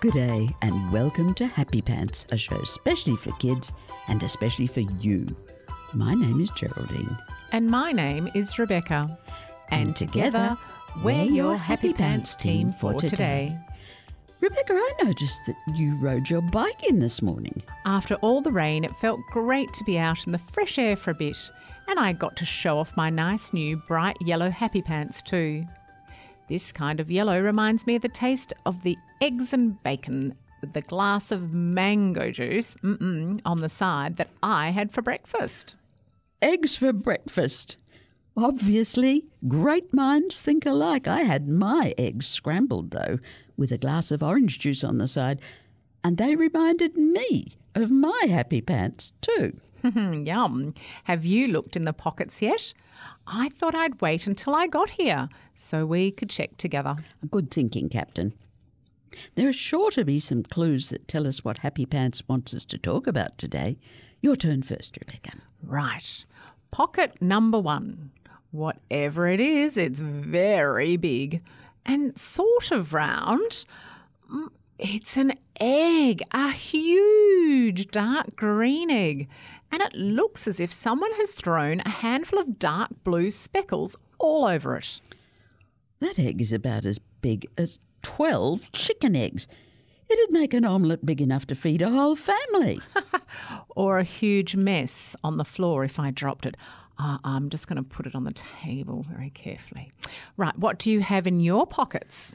Good day and welcome to Happy Pants, a show especially for kids and especially for you. My name is Geraldine. And my name is Rebecca. And together, we're your Happy Pants team for today. Rebecca, I noticed that you rode your bike in this morning. After all the rain, it felt great to be out in the fresh air for a bit. And I got to show off my nice new bright yellow Happy Pants too. This kind of yellow reminds me of the taste of the eggs and bacon with the glass of mango juice on the side that I had for breakfast. Eggs for breakfast. Obviously, great minds think alike. I had my eggs scrambled, though, with a glass of orange juice on the side, and they reminded me of my Happy Pants too. Yum. Have you looked in the pockets yet? I thought I'd wait until I got here so we could check together. Good thinking, Captain. There are sure to be some clues that tell us what Happy Pants wants us to talk about today. Your turn first, Rebecca. Right. Pocket number 1. Whatever it is, it's very big and sort of round. It's an egg, a huge dark green egg, and it looks as if someone has thrown a handful of dark blue speckles all over it. That egg is about as big as 12 chicken eggs. It'd make an omelette big enough to feed a whole family. Or a huge mess on the floor if I dropped it. I'm just going to put it on the table very carefully. Right, what do you have in your pockets?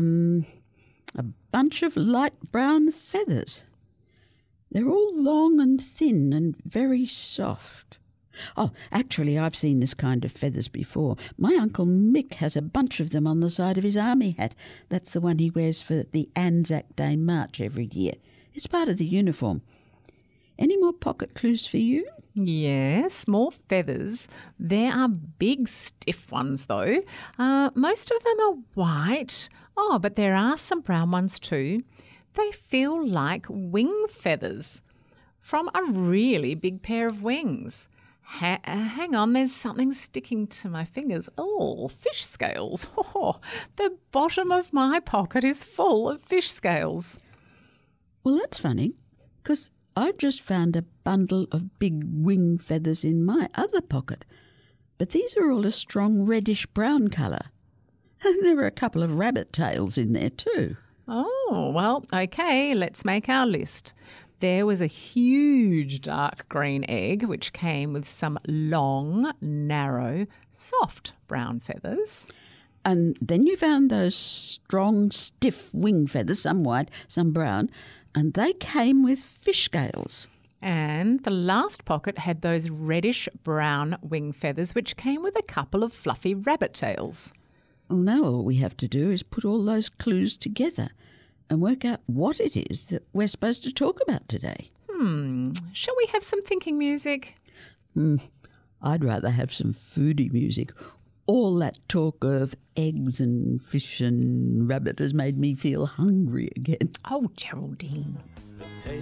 A bunch of light brown feathers. They're all long and thin and very soft. Oh, actually, I've seen this kind of feathers before. My Uncle Mick has a bunch of them on the side of his army hat. That's the one he wears for the Anzac Day march every year. It's part of the uniform. Any more pocket clues for you? Yes, more feathers. There are big, stiff ones, though. Most of them are white. Oh, but there are some brown ones too. They feel like wing feathers from a really big pair of wings. Hang on, there's something sticking to my fingers. Oh, fish scales. Oh, the bottom of my pocket is full of fish scales. Well, that's funny, because I've just found a bundle of big wing feathers in my other pocket, but these are all a strong reddish-brown colour. And there are a couple of rabbit tails in there too. Oh, well, okay, let's make our list. There was a huge dark green egg which came with some long, narrow, soft brown feathers. And then you found those strong, stiff wing feathers, some white, some brown, and they came with fish scales. And the last pocket had those reddish-brown wing feathers which came with a couple of fluffy rabbit tails. Well, now all we have to do is put all those clues together and work out what it is that we're supposed to talk about today. Shall we have some thinking music? I'd rather have some foodie music. All that talk of eggs and fish and rabbit has made me feel hungry again. Oh, Geraldine.